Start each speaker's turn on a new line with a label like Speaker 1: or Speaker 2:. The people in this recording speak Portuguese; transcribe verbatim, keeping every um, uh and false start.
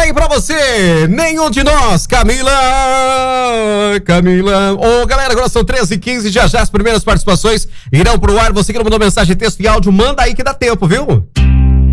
Speaker 1: bem pra você? Nenhum de nós, Camila. Camila. Ô, galera, agora são treze e quinze, já já as primeiras participações irão pro ar. Você que não mandou mensagem, texto e áudio, manda aí que dá tempo, viu?